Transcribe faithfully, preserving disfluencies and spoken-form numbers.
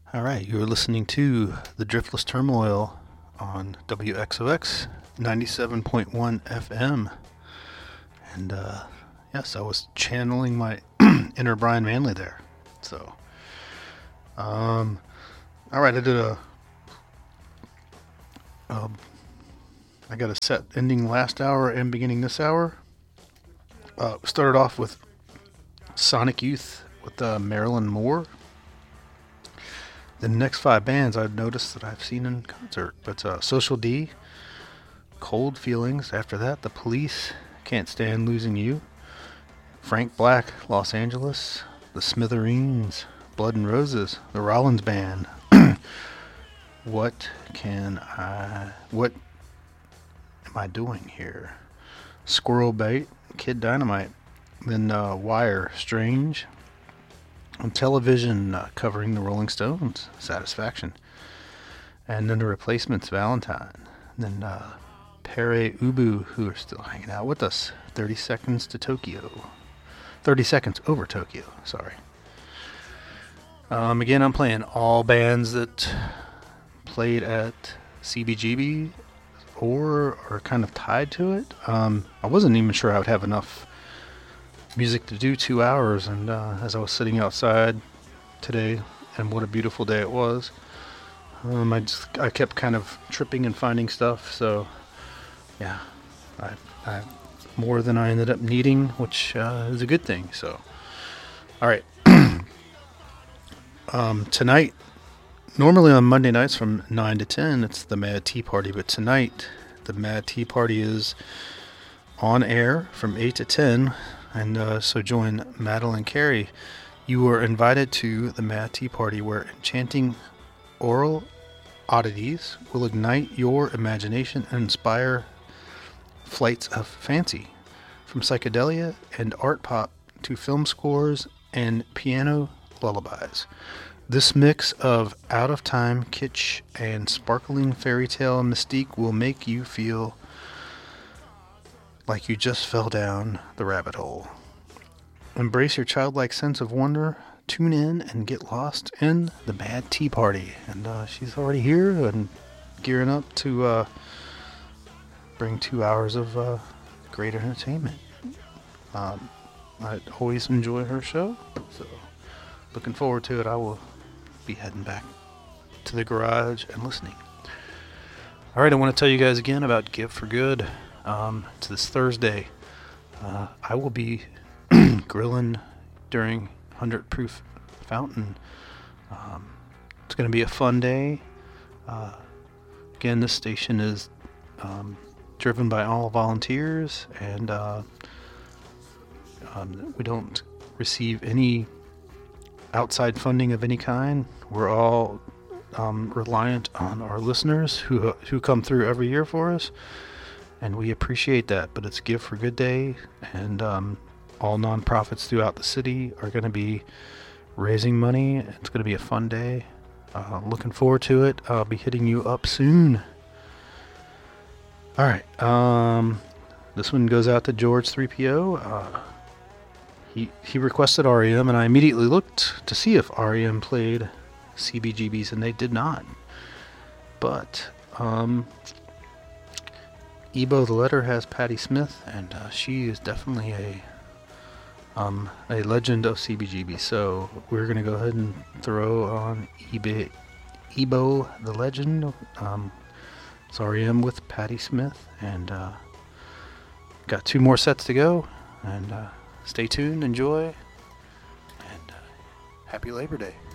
All right, you're listening to The Driftless Turmoil on W X O X ninety-seven point one F M. And uh, yes, I was channeling my inner Brian Manley there. So, um, all right, I did a, um, I got a set ending last hour and beginning this hour. Uh, started off with Sonic Youth with uh, Marilyn Moore. The next five bands I've noticed that I've seen in concert, but uh, Social D, Cold Feelings. After that, The Police, Can't Stand Losing You, Frank Black, Los Angeles, The Smithereens, Blood and Roses, The Rollins Band. What can I? What am I doing here? Squirrel Bait, Kid Dynamite, then uh, Wire, Strange. On Television, uh, covering the Rolling Stones, Satisfaction. And then the Replacements, Valentine. And then uh, Pere Ubu, who are still hanging out with us. thirty Seconds to Tokyo. thirty Seconds Over Tokyo, sorry. Um, again, I'm playing all bands that played at C B G B or are kind of tied to it. Um, I wasn't even sure I would have enough music to do two hours, and uh, as I was sitting outside today, and what a beautiful day it was, um, I just I kept kind of tripping and finding stuff. So yeah, I, I more than I ended up needing, which uh, is a good thing. So all right, um, tonight, normally on Monday nights from nine to ten, it's the Mad Tea Party, but tonight the Mad Tea Party is on air from eight to ten. And uh, so join Madeline Carey. You are invited to the Mad Tea Party, where enchanting oral oddities will ignite your imagination and inspire flights of fancy. From psychedelia and art pop to film scores and piano lullabies. This mix of out-of-time kitsch and sparkling fairy tale mystique will make you feel like you just fell down the rabbit hole. Embrace your childlike sense of wonder, tune in, and get lost in the Mad Tea Party. And uh, she's already here and gearing up to uh, bring two hours of uh, great entertainment. Um, I always enjoy her show, so looking forward to it. I will be heading back to the garage and listening. All right, I want to tell you guys again about Give for Good. Um, it's this Thursday. Uh, I will be grilling during one hundred Proof Fountain. Um, it's going to be a fun day. Uh, again, this station is um, driven by all volunteers, and uh, um, we don't receive any outside funding of any kind. We're all um, reliant on our listeners who who come through every year for us. And we appreciate that, but it's Give for Good Day, and um, all nonprofits throughout the city are going to be raising money. It's going to be a fun day. Uh, looking forward to it. I'll be hitting you up soon. All right. Um, this one goes out to George three P O. Uh, he he requested R E M, and I immediately looked to see if R E M played C B G Bs, and they did not. But um. Ebo the Letter has Patti Smith, and uh, she is definitely a um, a legend of C B G B. So we're going to go ahead and throw on Ebo, Ebo the Legend. Um, it's R E M with Patti Smith, and uh, got two more sets to go. And uh, stay tuned, enjoy, and uh, happy Labor Day.